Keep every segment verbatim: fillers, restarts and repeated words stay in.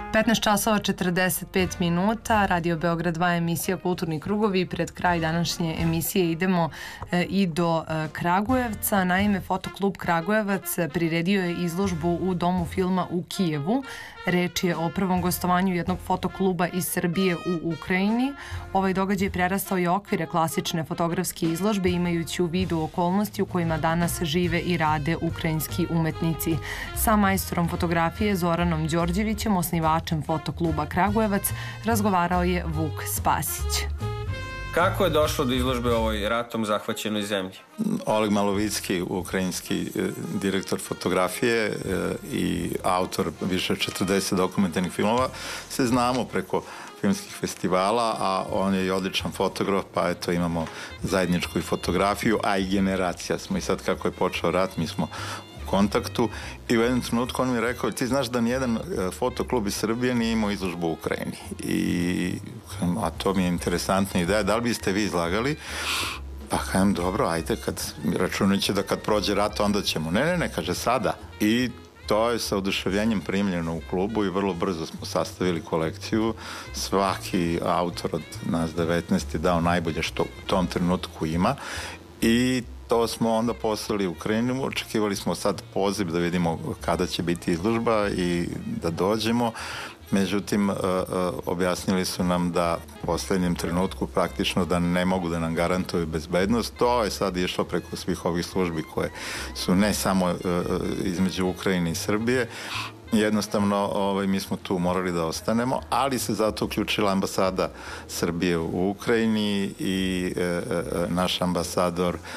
petnaest časova četrdeset pet minuta, Radio Beograd dva, emisija Kulturni krugovi. Pred kraj današnje emisije idemo e, i do e, Kragujevca. Naime, Fotoklub Kragujevac priredio je izložbu u Domu filma u Kijevu. Reč je o prvom gostovanju jednog fotokluba iz Srbije u Ukrajini. Ovaj događaj prerastao je okvire klasične fotografske izložbe, imajući u vidu okolnosti u kojima danas žive i rade ukrajinski umetnici. Sa majstorom fotografije Zoranom Đorđevićem, osnivačem Fotokluba Kragujevac, razgovarao je Vuk Spasić. Kako je došlo do izložbe u ovoj ratom zahvaćenoj zemlji? Oleg Malovicki, ukrajinski direktor fotografije i autor više od četrdeset dokumentarnih filmova, se znamo preko filmskih festivala, a on je i odličan fotograf, pa eto imamo zajedničku i fotografiju, a i generacija smo. I sad kako je počeo rat, mi smo u kontaktu i u jednom trenutku on mi je rekao, ti znaš da nijedan fotoklub iz Srbije nije imao izložbu u Ukrajini. I, a to mi je interesantna ideja, da li biste vi izlagali? Pa kajem, dobro, ajde, kad računajući da kad prođe rat, onda ćemo. Ne, ne, ne, kaže sada. I to je sa oduševljenjem primljeno u klubu i vrlo brzo smo sastavili kolekciju. Svaki autor od nas devetnaest je dao najbolje što u tom trenutku ima i to smo onda poslali u Ukrajinu. Očekivali smo sad poziv da vidimo kada će biti izložba i da dođemo. Međutim, objasnili su nam da u poslednjem trenutku praktično da ne mogu da nam garantuju bezbednost. To je sad išlo preko svih ovih službi koje su ne samo između Ukrajine i Srbije. Jednostavno, ovaj, mi smo tu morali da ostanemo, ali se zato uključila ambasada Srbije u Ukrajini i e, e, naš ambasador e,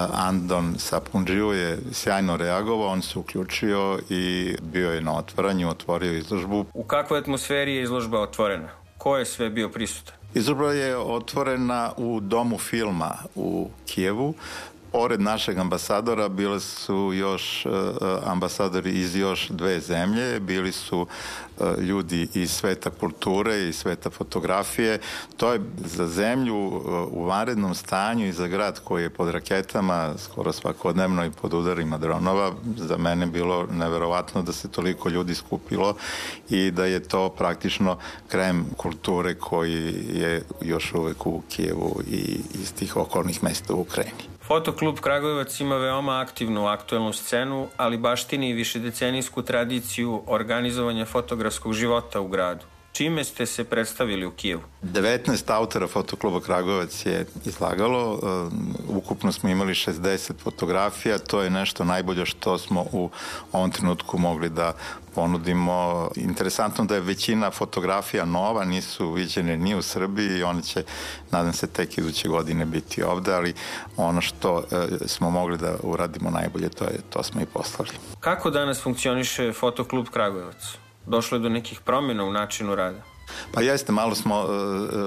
Andon Sapundžiju je sjajno reagovao, on se uključio i bio je na otvaranju, otvorio izložbu. U kakvoj atmosferi je izložba otvorena? Ko je sve bio prisutan? Izložba je otvorena u Domu filma u Kijevu. Pored našeg ambasadora bili su još uh, ambasadori iz još dve zemlje, bili su uh, ljudi iz sveta kulture i sveta fotografije. To je za zemlju uh, u vanrednom stanju i za grad koji je pod raketama skoro svakodnevno i pod udarima dronova. Za mene bilo neverovatno da se toliko ljudi skupilo i da je to praktično krem kulture koji je još uvek u Kijevu i iz tih okolnih mesta u Ukrajini. Fotoklub Kragujevac ima veoma aktivnu aktuelnu scenu, ali baštini i višedecenijsku tradiciju organizovanja fotografskog života u gradu. Čime ste se predstavili u Kijevu? devetnaest autora Fotokluba Kragujevac je izlagalo, ukupno smo imali šezdeset fotografija, to je nešto najbolje što smo u ovom trenutku mogli da ponudimo. Interesantno da je većina fotografija nova, nisu viđene ni u Srbiji i one će, nadam se, tek iduće godine biti ovde, ali ono što e, smo mogli da uradimo najbolje, to, je, to smo i poslali. Kako danas funkcioniše Fotoklub Kragujevac? Došlo je do nekih promjena u načinu rada? Pa jeste, malo smo uh,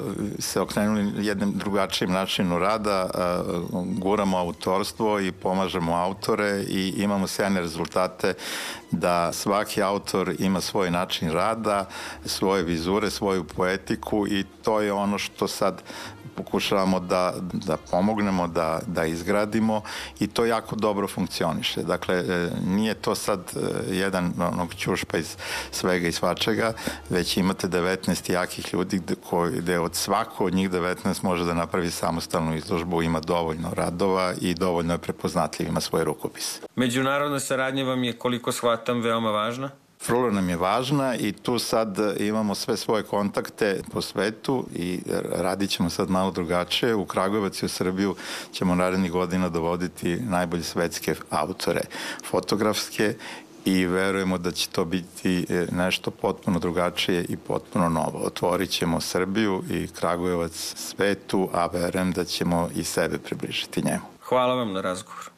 se okrenuli jednim drugačijim načinu rada, uh, guramo autorstvo i pomažemo autore i imamo sjajne rezultate da svaki autor ima svoj način rada, svoje vizure, svoju poetiku i to je ono što sad pokušavamo da, da pomognemo, da, da izgradimo i to jako dobro funkcioniše. Dakle, nije to sad jedan onog ćušpa iz svega i svačega, već imate devetnaest jakih ljudi gde, koji, gde od svako od njih devetnaest može da napravi samostalnu izložbu, ima dovoljno radova i dovoljno je prepoznatljiv, ima svoj rukopis. Međunarodna saradnja vam je, koliko shvatam, veoma važna? Vrlo nam je važna i tu sad imamo sve svoje kontakte po svetu i radit ćemo sad malo drugačije. U Kragujevac i u Srbiju ćemo narednih godina dovoditi najbolje svetske autore fotografske i verujemo da će to biti nešto potpuno drugačije i potpuno novo. Otvorit ćemo Srbiju i Kragujevac svetu, a verujem da ćemo i sebe približiti njemu. Hvala vam na razgovor.